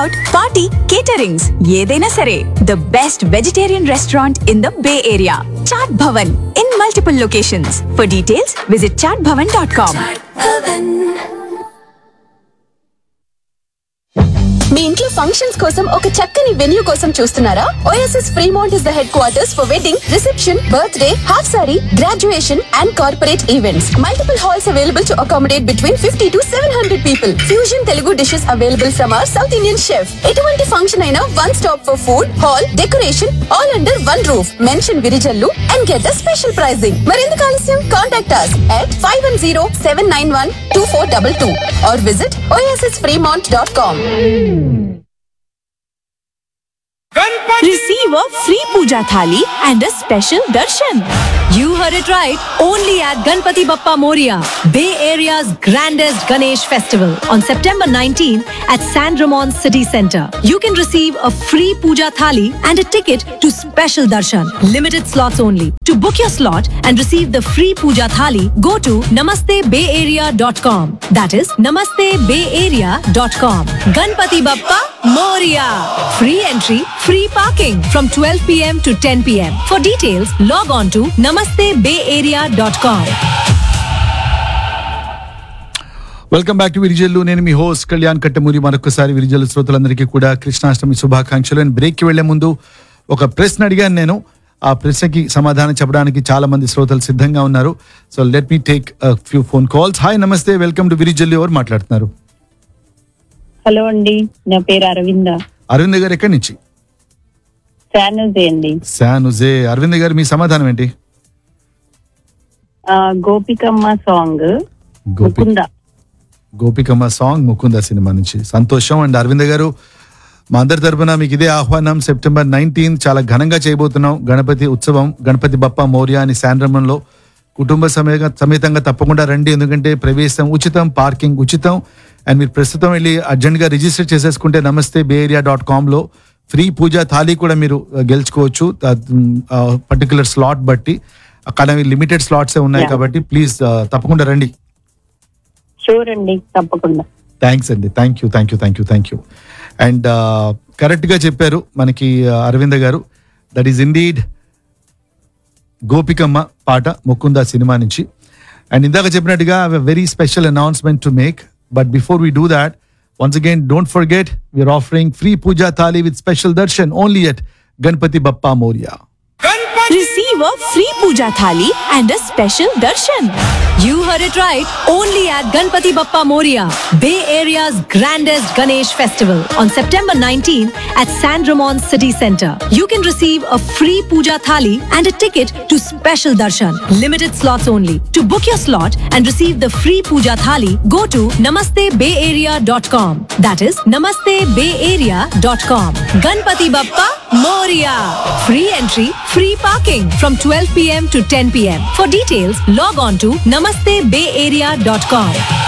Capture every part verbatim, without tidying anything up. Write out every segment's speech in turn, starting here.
Out, party, caterings ఏదైనా సరే the best vegetarian restaurant in the bay area. Chat Bhavan in multiple locations. For details visit chat Bhavan dot com. మీ ఇంట్లో functions కోసం ఒక చక్కని venue కోసం చూస్తున్నారా? OSS Fremont is the head quarters for wedding, reception, birthday, half sorry, graduation and corporate events. Multiple halls available to accommodate between fifty to seven hundred people. Fusion Telugu dishes available from our south Indian chef. ఎటువంటి function అయినా one stop for food, hall, decoration all under one roof. Mention Virijallu and get the special pricing. మరెందుకు ఆలస్యం? Contact us at five one zero seven nine one two four two two or visit o s s fremont dot com. Receive a free puja thali and a special darshan. You heard it right. Only at Ganpati Bappa Moria, Bay Area's grandest Ganesh festival on September nineteenth at San Ramon City Center. You can receive a free puja thali and a ticket to special darshan. Limited slots only. To book your slot and receive the free puja thali, go to namaste bay area dot com. That is namaste bay area dot com. Ganpati Bappa Moria. Free entry, free parking from twelve p m to ten p m. For details, log on to namaste bay area dot com. Welcome back to Virijallu. నేను మీ host Kalyan Kattamuri. మరొకసారి విరిజల్లు శ్రోతలందరికీ కూడా కృష్ణాష్టమి శుభాకాంక్షలు. And బ్రేక్కి వెళ్లే ముందు ఒక ప్రశ్న అడిగాను నేను. ఆ ప్రశ్నకి సమాధానం చెప్పడానికి చాలా మంది శ్రోతలు సిద్ధంగా ఉన్నారు. So let me take few phone calls. Hi, నమస్తే, వెల్కమ్ టు విరిజల్లు. ఎవరు మాట్లాడుతున్నారు? హలో అండి, నా పేరు అరవింద. అరవింద్ గారు ఎక్కడి నుంచి? శానుజే అండి. శానుజే. అరవింద్ గారు, మీ సమాధానం ఏంటి? ఆ, గోపికమ్మ song Gopi Mukunda. గోపికమ్మ song Mukunda cinema నుంచి. సంతోషం. అండ్ అరవింద్ గారు, మా అందరి తరపున మీకు ఇదే ఆహ్వానం. సెప్టెంబర్ నైన్టీన్త్ చాలా ఘనంగా చేయబోతున్నాం గణపతి ఉత్సవం. గణపతి బప్పా మోరియా అని శాండ్రమంలో కుటుంబ సమేత సమేతంగా తప్పకుండా రండి. ఎందుకంటే ప్రవేశం ఉచితం, పార్కింగ్ ఉచితం. అండ్ మీరు ప్రస్తుతం వెళ్ళి అర్జెంట్గా రిజిస్టర్ చేసేసుకుంటే నమస్తే బే ఏరియా డాట్ కామ్లో ఫ్రీ పూజా థాలీ కూడా మీరు గెలుచుకోవచ్చు పర్టికులర్ స్లాట్ బట్టి. అక్కడ లిమిటెడ్ స్లాట్సే ఉన్నాయి కాబట్టి ప్లీజ్ తప్పకుండా రండి. షూర్ అండి, తప్పకుండా. థ్యాంక్స్ అండి. Thank you thank you thank you thank you and కరెక్ట్గా చెప్పారు మనకి అరవింద గారు. దట్ ఈస్ ఇండీడ్ గోపికమ్మ పాట ముకుంద సినిమా నుంచి. అండ్ ఇందాక చెప్పినట్టుగా very special announcement to make. But before we do that, once again, don't forget, we are offering free puja thali with special darshan only at Ganpati Bappa Moria. Receive a free puja thali and a special darshan. You heard it right. Only at Ganpati Bappa Moria, Bay Area's grandest Ganesh festival on September nineteenth at San Ramon City Center. You can receive a free puja thali and a ticket to special darshan. Limited slots only. To book your slot and receive the free puja thali, go to namaste bay area dot com. That is namaste bay area dot com. Ganpati Bappa Moria. Free entry, free parking from twelve p m to ten p m. For details, log on to namaste bay area dot com.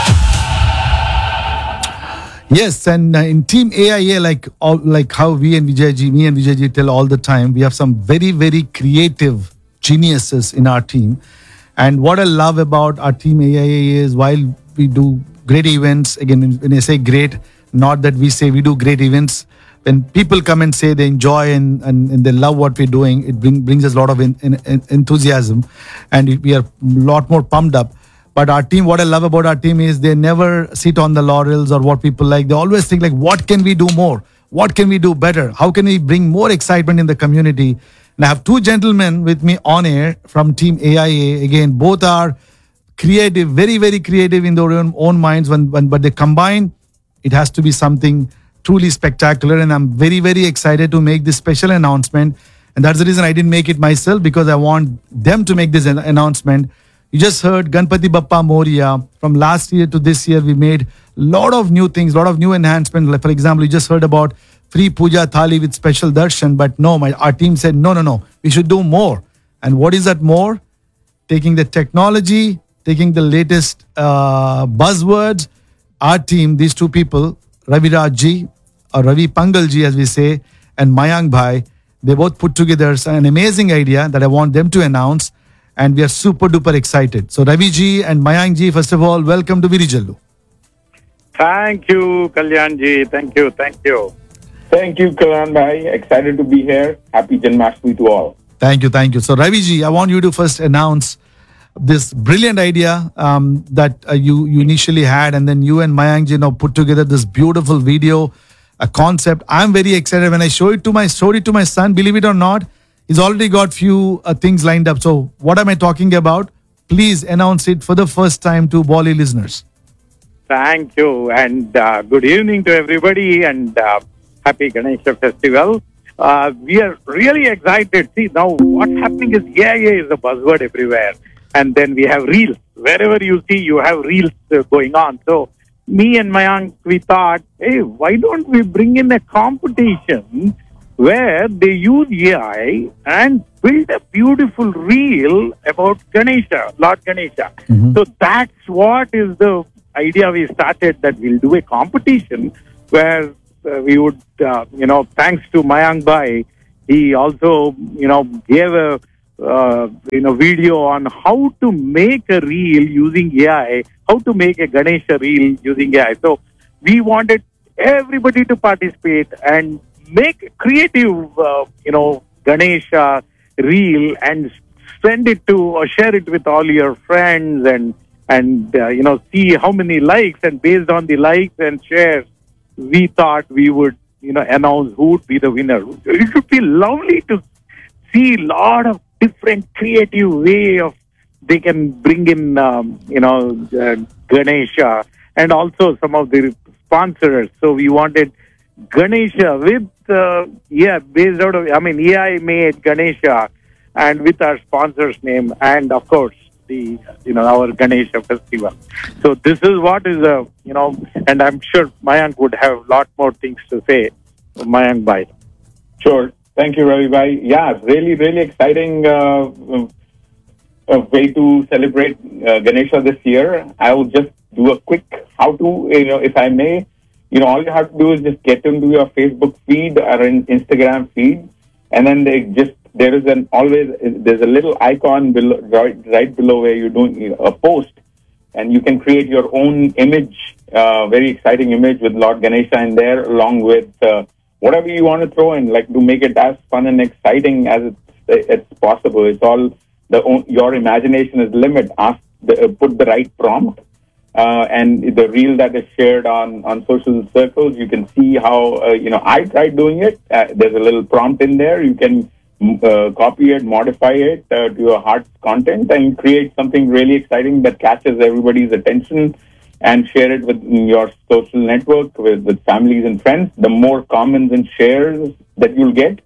Yes, and uh, in Team A I A, like all, like how we and Vijayji, me and Vijayji tell all the time, we have some very, very creative geniuses in our team. And what I love about our Team A I A is while we do great events, again, when I say great, not that we say we do great events, when people come and say they enjoy and, and, and they love what we're doing, it bring, brings us a lot of in, in, in enthusiasm, and we are a lot more pumped up. But our team, what I love about our team is they never sit on the laurels or what people like. They always think like, what can we do more? What can we do better? How can we bring more excitement in the community? And I have two gentlemen with me on air from Team A I A. Again, both are creative, very, very creative in their own, own minds. When, when, but they combine, it has to be something truly spectacular. And I'm very, very excited to make this special announcement. And that's the reason I didn't make it myself, because I want them to make this an- announcement. You just heard Ganpati Bappa Moria. From last year to this year, we made a lot of new things, a lot of new enhancements. Like, for example, you just heard about free puja thali with special darshan. But no, my our team said, no, no, no, we should do more. And what is that more? Taking the technology, taking the latest uh, buzzwords. Our team, these two people, Ravi Raj ji, or Ravi Pangal ji as we say, and Mayank Bhai, they both put together an amazing idea that I want them to announce. And we are super duper excited. So Ravi ji and Mayank ji, first of all, welcome to Virijallu. Thank you, Kalyan ji. Thank you, thank you. Thank you, Karan bhai. Excited to be here. Happy Janmashtami to all. Thank you, thank you. So Ravi ji, I want you to first announce this brilliant idea um, that uh, you, you initially had, and then you and Mayank ji now put together this beautiful video, a concept. I'm very excited when I show it to my showed it to my son. Believe it or not, he's already got few uh, things lined up. So what am I talking about? Please announce it for the first time to Bolly listeners. Thank you, and uh, good evening to everybody, and uh, happy Ganesha Festival. Uh, we are really excited. See, now what's happening is A I is a buzzword everywhere. And then we have reels. Wherever you see, you have reels uh, going on. So me and Mayank, we thought, hey, why don't we bring in a competition where they use A I and build a beautiful reel about Ganesha, Lord Ganesha. Mm-hmm. So that's what is the idea we started, that we'll do a competition where uh, we would, uh, you know, thanks to Mayank Bhai, he also, you know, gave a uh, you know, video on how to make a reel using A I, how to make a Ganesha reel using A I. So we wanted everybody to participate and make creative, uh, you know, Ganesha reel and send it to or share it with all your friends and, and uh, you know, see how many likes, and based on the likes and shares, we thought we would, you know, announce who would be the winner. It would be lovely to see a lot of different creative way of they can bring in, um, you know, uh, Ganesha, and also some of the sponsors. So we wanted Ganesha with, uh, yeah, based out of, I mean, A I made Ganesha, and with our sponsor's name, and of course, the, you know, our Ganesha festival. So this is what is, a, you know, and I'm sure Mayank would have a lot more things to say. Mayank, bye. Sure. Thank you, Ravi bhai. Yeah, really, really exciting uh, uh, way to celebrate uh, Ganesha this year. I will just do a quick how to, you know, if I may. You know, all you have to do is just get into your Facebook feed or in Instagram feed, and then they just there is an always there's a little icon below, right, right below where you're doing a post, and you can create your own image, uh, very exciting image with Lord Ganesha in there, along with uh, whatever you want to throw in, like to make it as fun and exciting as it's, it's possible. It's all the your imagination is limit. Ask the, uh, put the right prompt, uh, and the reel that is shared on on social circles. You can see how uh, you know I tried doing it. Uh, there's a little prompt in there. You can uh, copy it, modify it uh, to your heart's content, and create something really exciting that catches everybody's attention. And share it with your social network, with, with families and friends. The more comments and shares that you'll get,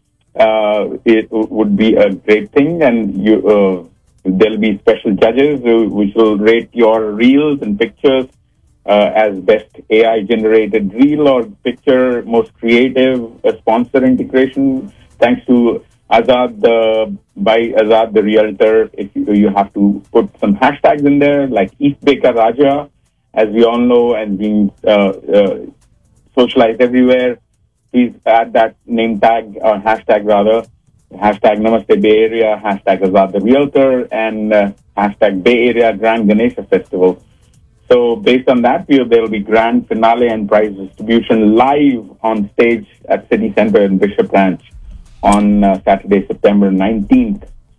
uh, it would be a great thing. And you, uh, there'll be special judges who, which will rate your reels and pictures uh, as best A I-generated reel or picture, most creative, uh, sponsor integration. Thanks to Azad uh, by Azad the Realtor. If you, you have to put some hashtags in there, like East Baker Raja, as we all know, and being uh, uh, socialized everywhere. Please add that name tag, or hashtag rather, hashtag Namaste Bay Area, hashtag Azad the Realtor, and uh, hashtag Bay Area Grand Ganesha Festival. So based on that, there will be grand finale and prize distribution live on stage at City Center in Bishop Ranch on uh, Saturday, September nineteenth.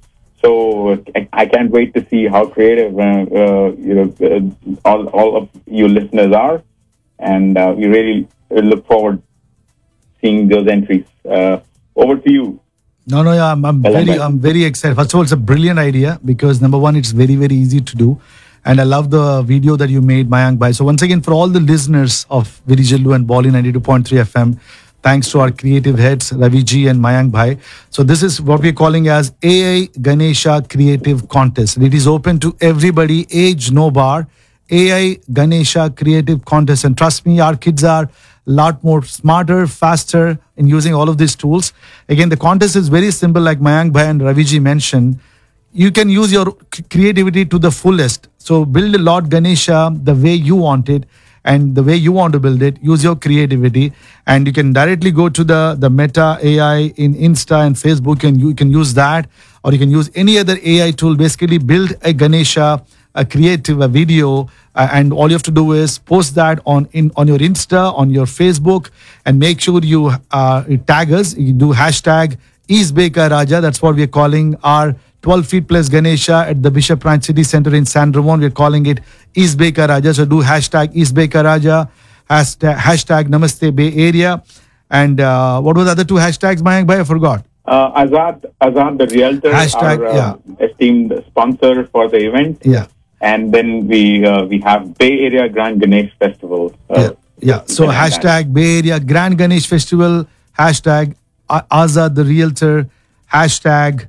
So I, I can't wait to see how creative uh, uh, you know uh, all all of you listeners are, and uh, we really look forward seeing those entries. Uh, over to you. No, no, yeah, I'm, I'm very, I'm very excited. First of all, it's a brilliant idea because number one, it's very, very easy to do, and I love the video that you made, Mayank Bhai. So once again, for all the listeners of Virijallu and Bolly ninety-two point three F M. Thanks to our creative heads, Ravi Ji and Mayank Bhai. So this is what we're calling as A I Ganesha Creative Contest. It is open to everybody, age no bar. A I Ganesha Creative Contest. And trust me, our kids are a lot more smarter, faster in using all of these tools. Again, the contest is very simple, like Mayank Bhai and Ravi Ji mentioned. You can use your creativity to the fullest. So build a Lord Ganesha the way you want it. And the way you want to build it, use your creativity, and you can directly go to the, the Meta A I in Insta and Facebook, and you can use that, or you can use any other A I tool. Basically, build a Ganesha, a creative, a video, Uh, and all you have to do is post that on in on your Insta, on your Facebook, and make sure you uh, tag us. You do hashtag East Baker Raja. That's what we're calling our twelve feet plus Ganesha at the Bishop Ranch City Center in San Ramon. We're calling it East Baker Raja. So do hashtag East Baker Raja, hashtag, hashtag Namaste Bay Area. And uh, what were the other two hashtags, Mayank Bhai? I forgot. Uh, Azad, Azad, the realtor, Hashtag, our uh, yeah. esteemed sponsor for the event. Yeah. And then we uh, we have Bay Area Grand Ganesh Festival. Uh, Yeah. Yeah. So behind hashtag Bay Area Grand Ganesh Festival, hashtag A- Azad the Realtor, hashtag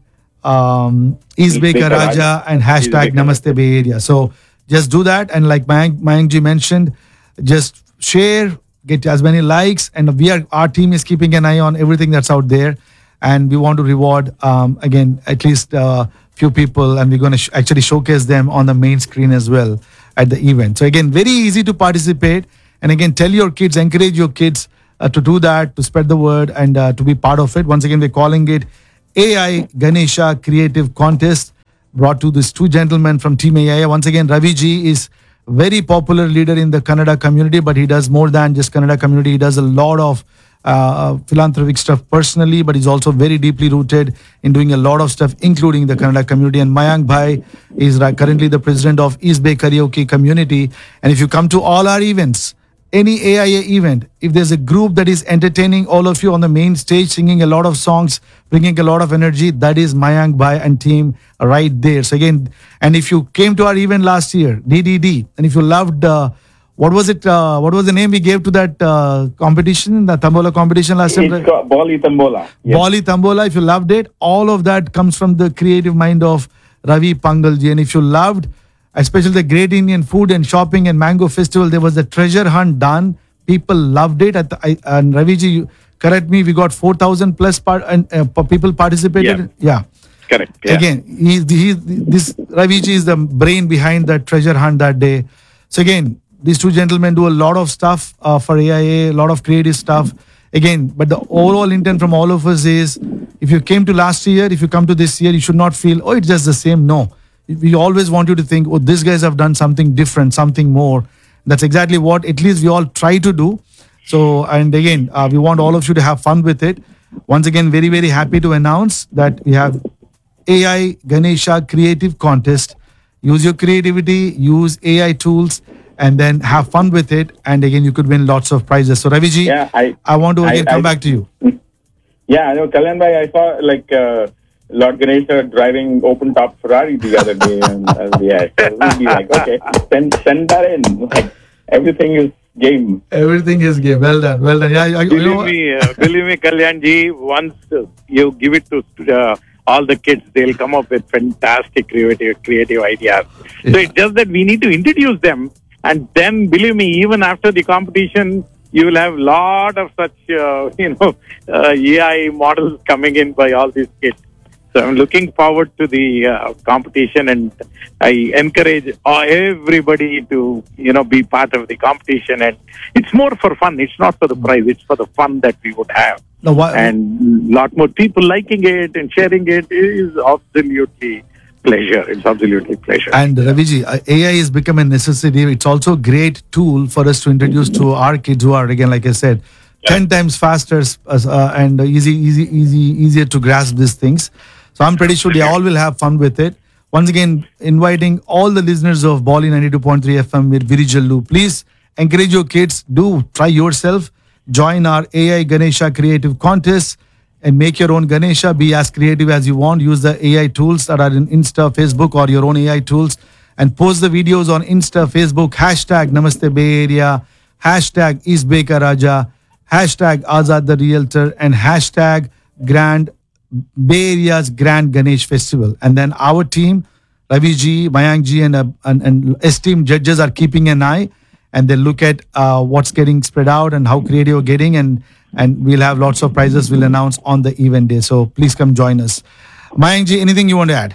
um, East East Baker Baker Raja, Raja, and East hashtag Baker Namaste Bay Area. So just do that. And like Mayank, Mayank ji mentioned, just share, get as many likes. And we are, our team is keeping an eye on everything that's out there. And we want to reward, um, again, at least a uh, few people. And we're going to sh- actually showcase them on the main screen as well at the event. So again, very easy to participate. And again, tell your kids, encourage your kids uh, to do that, to spread the word and uh, to be part of it. Once again, we're calling it A I Ganesha Creative Contest, brought to these two gentlemen from Team A I A. Once again, Ravi ji is very popular leader in the Kannada community, but he does more than just Kannada community. He does a lot of uh, philanthropic stuff personally, but he's also very deeply rooted in doing a lot of stuff, including the Kannada community. And Mayank Bhai is uh, currently the president of East Bay Karaoke community. And if you come to all our events, any A I A event, if there's a group that is entertaining all of you on the main stage, singing a lot of songs, bringing a lot of energy, that is Mayank Bhai and team right there. So again, and if you came to our event last year, D D D, and if you loved, uh, what was it, uh, what was the name we gave to that uh, competition, the Tambola competition last time? It's called Bali Tambola. Yes. Bali Tambola, if you loved it, all of that comes from the creative mind of Ravi Pangalji. And if you loved, especially the Great Indian Food and Shopping and Mango Festival, there was a treasure hunt done. People loved it. At the, I, and Raviji, you correct me, we got four thousand plus part, and, uh, people participated. Yeah. Yeah. Correct. Yeah. Again, he, he, this Raviji is the brain behind that treasure hunt that day. So again, these two gentlemen do a lot of stuff uh, for A I A, a lot of creative stuff. Again, but the overall intent from all of us is, if you came to last year, if you come to this year, you should not feel, oh, it's just the same. No. We always want you to think, oh, these guys have done something different, something more. That's exactly what at least we all try to do. So, and again, uh, we want all of you to have fun with it. Once again, very, very happy to announce that we have A I Ganesha Creative Contest. Use your creativity, use A I tools, and then have fun with it. And again, you could win lots of prizes. So, Raviji, Yeah, I, I want to again I- come I- back to you. Yeah, I know, Kalyan bhai, I saw like uh, Lord Ganesha driving open top Ferrari the other day. And uh, yeah, so we'll be like, okay, send, send that in. Like, everything is game. Everything is game. Well done. Well done. Yeah, I, you know, Believe me, uh, believe me, Kalyanji, once uh, you give it to uh, all the kids, they'll come up with fantastic creative, creative ideas. So Yeah. it's just that we need to introduce them. And then, believe me, even after the competition, you will have lot of such, uh, you know, uh, A I models coming in by all these kids. So I'm looking forward to the uh, competition, and I encourage uh, everybody to, you know, be part of the competition. And it's more for fun. It's not for the prize. It's for the fun that we would have. no, why, And lot more people liking it and sharing it is absolutely pleasure. It's absolutely pleasure. And Raviji, uh, A I has become a necessity. It's also a great tool for us to introduce to our kids who are, again, like I said, ten times faster uh, and easy, easy, easy, easier to grasp these things. So I'm pretty sure they all will have fun with it. Once again, inviting all the listeners of Bali ninety-two point three F M with Virijallu, please encourage your kids. Do try yourself. Join our A I Ganesha Creative Contest and make your own Ganesha. Be as creative as you want. Use the A I tools that are in Insta, Facebook, or your own A I tools, and post the videos on Insta, Facebook, hashtag Namaste Bay Area, hashtag East Baker Raja, hashtag Azad the Realtor, and hashtag Grand Bay Area's Grand Ganesh Festival. And then our team, Ravi ji, Mayank ji, and, uh, and, and esteemed judges are keeping an eye, and they look at uh, what's getting spread out and how creative you're getting, and and we'll have lots of prizes we'll announce on the event day. So please come join us. Mayank ji, anything you want to add?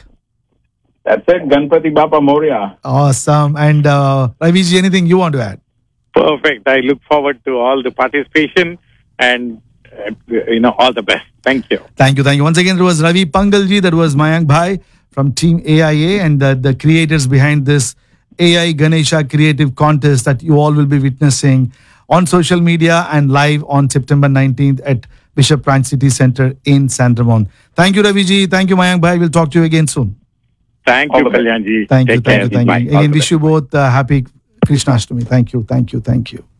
That's it. Ganpati Bappa Moria. Awesome. And uh, Ravi ji, anything you want to add? Perfect. I look forward to all the participation and, uh, you know, all the best. Thank you. Thank you. Thank you. Once again, it was Ravi Pangalji, that was Mayank Bhai from Team A I A, and the, the creators behind this A I Ganesha Creative Contest that you all will be witnessing on social media and live on September nineteenth at Bishop Branch City Center in San Ramon. Thank you, Raviji. Thank you, Mayank Bhai. We'll talk to you again soon. Thank All you, the best. Kalyanji. Thank you, Take thank care. you, thank Bye. you. All Again, the wish you both uh, happy Krishnashtami. Thank you, thank you, thank you.